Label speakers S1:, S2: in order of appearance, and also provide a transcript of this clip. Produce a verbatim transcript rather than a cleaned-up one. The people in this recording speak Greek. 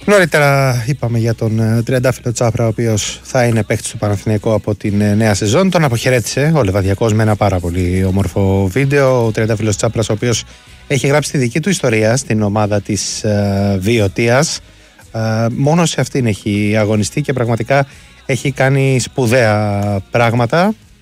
S1: Νωρίτερα είπαμε για τον Τριαντάφυλλο Τσάπρα, ο οποίος θα είναι παίκτης του Παναθηναϊκού από την νέα σεζόν. Τον αποχαιρέτησε ο Λεβαδιακός με ένα πάρα πολύ όμορφο βίντεο. Ο Τριαντάφυλλος Τσάπρας, ο οποίος έχει γράψει τη δική του ιστορία στην ομάδα της uh, Βιωτίας. Uh, μόνο σε αυτήν έχει αγωνιστεί και πραγματικά έχει κάνει σπουδαία πράγματα.